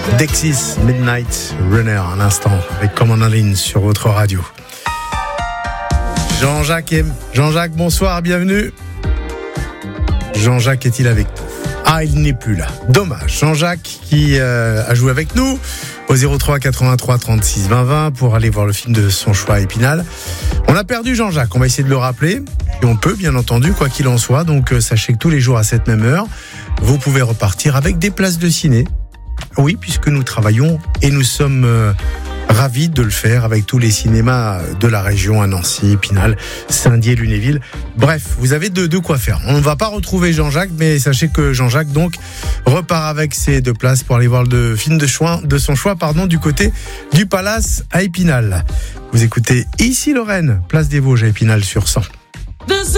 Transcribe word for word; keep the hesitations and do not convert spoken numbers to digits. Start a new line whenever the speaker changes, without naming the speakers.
Dexys Midnight Runner, à l'instant, avec Command Line sur votre radio. Jean-Jacques, est... Jean-Jacques, bonsoir, bienvenue. Jean-Jacques est-il avec nous? Ah, il n'est plus là. Dommage. Jean-Jacques qui euh, a joué avec nous au zéro trois quatre-vingt-trois trente-six vingt vingt pour aller voir le film de son choix à Épinal. On a perdu Jean-Jacques, on va essayer de le rappeler. Et on peut, bien entendu, quoi qu'il en soit. Donc, euh, sachez que tous les jours à cette même heure, vous pouvez repartir avec des places de ciné. Oui, puisque nous travaillons et nous sommes euh, ravis de le faire avec tous les cinémas de la région, à Nancy, Épinal, Saint-Dié, Lunéville. Bref, vous avez de, de quoi faire. On ne va pas retrouver Jean-Jacques, mais sachez que Jean-Jacques donc repart avec ses deux places pour aller voir le film de, choix, de son choix pardon, du côté du Palace à Épinal. Vous écoutez Ici Lorraine, place des Vosges à Épinal sur cent.